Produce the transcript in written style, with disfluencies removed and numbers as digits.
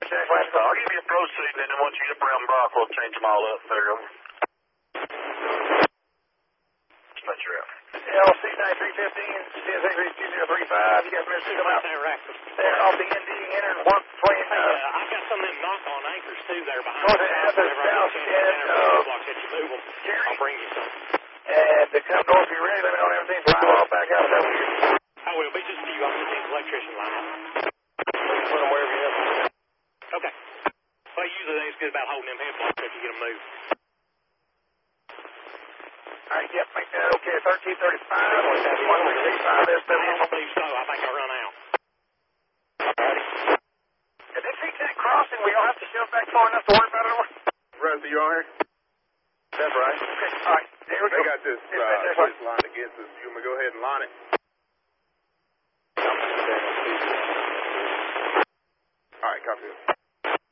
I'll give you a proceed, and then once you get up around Brock, we'll change them all up. There, over. Let you out. LC 9315, CSA 2035. You guys better see them out there off the ND entering 120. I've got some of them knock-on anchors, too, there behind north of the south end of I'll bring you some. And to come north, if you're ready, let me know everything's live off back out of you. I will be just a few. I'll get the electrician line up. Put them wherever you have. Okay. Well, usually they's good about holding them head blocks if you get them moved. All right, yep, make that okay. 1335, 1335 SW. I don't believe so. I think I run out. And then take that crossing, we all have to shove back far enough to worry about it over. Rusty, you on here? That's right. Okay, all right, there we go. They got this line against us. You want me to go ahead and line it? All right, copy this.